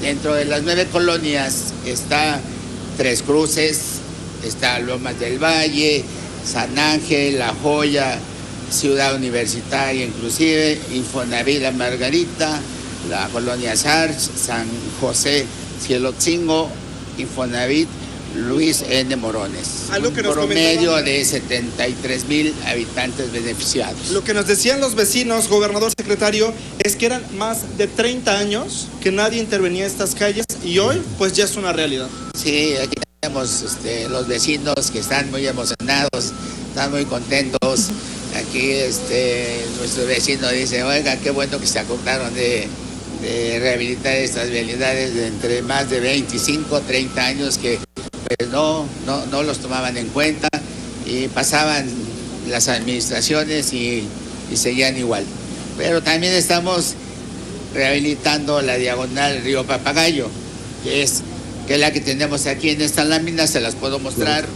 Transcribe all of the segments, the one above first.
Dentro de las 9 colonias está Tres Cruces, está Lomas del Valle, San Ángel, La Joya, Ciudad Universitaria inclusive, Infonavit La Margarita, la colonia Sarch, San José Cielotzingo, Infonavit Luis N. Morones. Algo que nos promedio de 73,000 habitantes beneficiados. Lo que nos decían los vecinos, gobernador, secretario, es que eran más de 30 años que nadie intervenía en estas calles y hoy pues ya es una realidad. Sí, aquí tenemos los vecinos que están muy emocionados, están muy contentos. Aquí nuestro vecino dice, oiga, qué bueno que se acordaron de rehabilitar estas vialidades de entre más de 25, 30 años que pues no los tomaban en cuenta y pasaban las administraciones y seguían igual. Pero también estamos rehabilitando la diagonal Río Papagayo, que es la que tenemos aquí en esta lámina, se las puedo mostrar.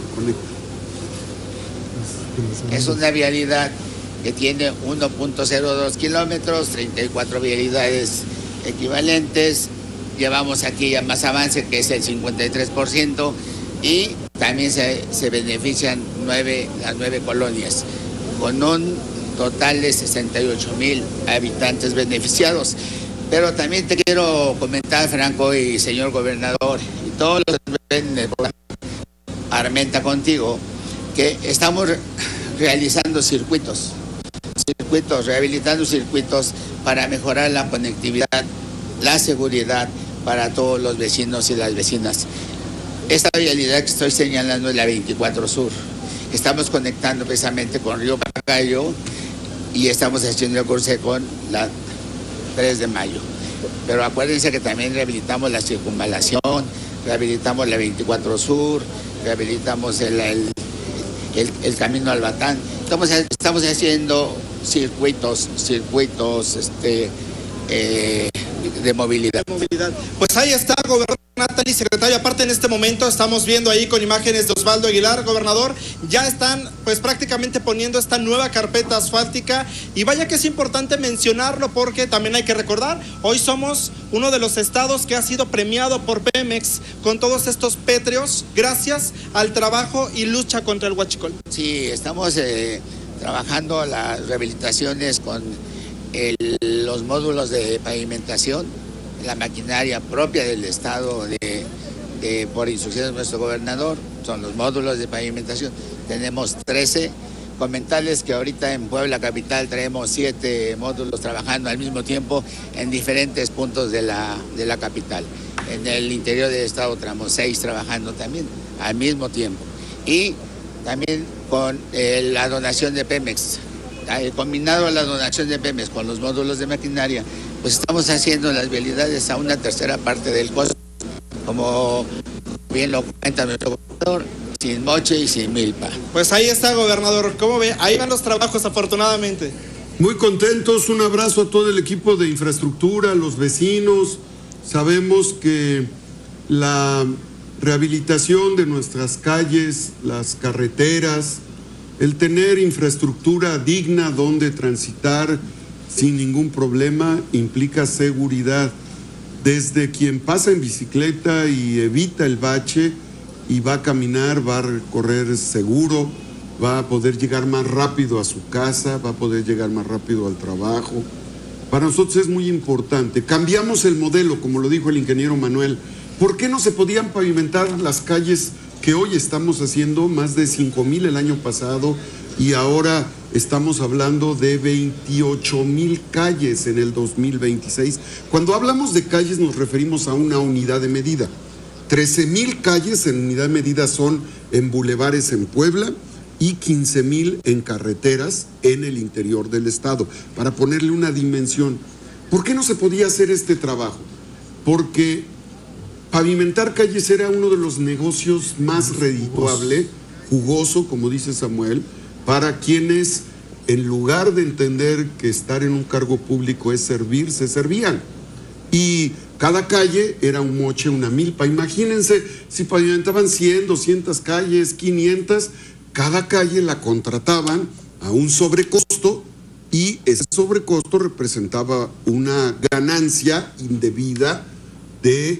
Es una vialidad que tiene 1.02 kilómetros, 34 vialidades equivalentes. Llevamos aquí ya más avance, que es el 53%, y también se benefician las 9 colonias, con un total de 68,000 habitantes beneficiados. Pero también te quiero comentar, Franco y señor gobernador, y todos los que ven en el programa Armenta Contigo, que estamos realizando rehabilitando circuitos para mejorar la conectividad, la seguridad para todos los vecinos y las vecinas. Esta vialidad que estoy señalando es la 24 Sur. Estamos conectando precisamente con Río Papagayo y estamos haciendo el cruce con la 3 de Mayo. Pero acuérdense que también rehabilitamos la circunvalación, rehabilitamos la 24 Sur, rehabilitamos el camino al Batán. Estamos haciendo circuitos de movilidad. Pues ahí está, gobernador Natalie, secretario. Aparte, en este momento estamos viendo ahí con imágenes de Osvaldo Aguilar, gobernador, ya están pues prácticamente poniendo esta nueva carpeta asfáltica, y vaya que es importante mencionarlo porque también hay que recordar, hoy somos uno de los estados que ha sido premiado por Pemex con todos estos pétreos gracias al trabajo y lucha contra el huachicol. Sí, estamos trabajando las rehabilitaciones con los módulos de pavimentación, la maquinaria propia del estado por instrucciones de nuestro gobernador, son los módulos de pavimentación. Tenemos 13. Comentarles que ahorita en Puebla capital traemos 7 módulos trabajando al mismo tiempo en diferentes puntos de la capital. En el interior del estado traemos 6 trabajando también al mismo tiempo. Y también con la donación de Pemex, combinado a la donación de Pemex con los módulos de maquinaria, pues estamos haciendo las vialidades a una tercera parte del costo, como bien lo comenta nuestro gobernador, sin moche y sin milpa. Pues ahí está, gobernador, ¿cómo ve? Ahí van los trabajos, afortunadamente. Muy contentos, un abrazo a todo el equipo de infraestructura, los vecinos. Sabemos que la rehabilitación de nuestras calles, las carreteras, el tener infraestructura digna donde transitar sin ningún problema implica seguridad. Desde quien pasa en bicicleta y evita el bache y va a caminar, va a recorrer seguro, va a poder llegar más rápido a su casa, va a poder llegar más rápido al trabajo. Para nosotros es muy importante. Cambiamos el modelo, como lo dijo el ingeniero Manuel. ¿Por qué no se podían pavimentar las calles que hoy estamos haciendo? Más de 5,000 el año pasado, y ahora estamos hablando de 28,000 calles en el 2026. Cuando hablamos de calles nos referimos a una unidad de medida. 13,000 calles en unidad de medida son en bulevares en Puebla y 15,000 en carreteras en el interior del estado, para ponerle una dimensión. ¿Por qué no se podía hacer este trabajo? Porque pavimentar calles era uno de los negocios más redituable, jugoso, como dice Samuel, para quienes, en lugar de entender que estar en un cargo público es servir, se servían. Y cada calle era un moche, una milpa. Imagínense si pavimentaban 100, 200 calles, 500, cada calle la contrataban a un sobrecosto, y ese sobrecosto representaba una ganancia indebida de